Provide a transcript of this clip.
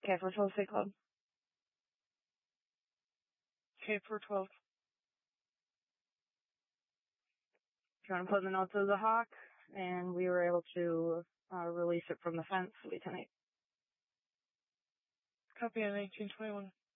K412 State Club. K412. Trying to put in the notes of the Hawk, and we were able to release it from the fence, Lieutenant. Copy on 1821.